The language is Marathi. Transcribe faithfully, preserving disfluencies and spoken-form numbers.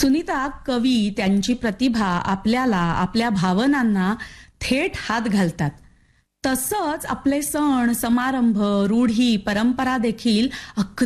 सुनीता, कवी त्यांची प्रतिभा आपल्याला आपल्या भावनांना थेट हात घालतात. तसंच आपले सण समारंभ, रूढी, परंपरा देखील